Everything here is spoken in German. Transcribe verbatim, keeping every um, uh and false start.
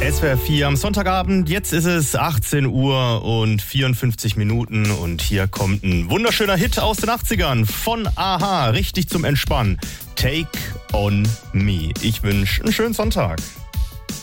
S W R vier am Sonntagabend. Jetzt ist es achtzehn Uhr und vierundfünfzig Minuten und hier kommt ein wunderschöner Hit aus den achtzigern von a-ha, richtig zum Entspannen. Take on Me. Ich wünsche einen schönen Sonntag.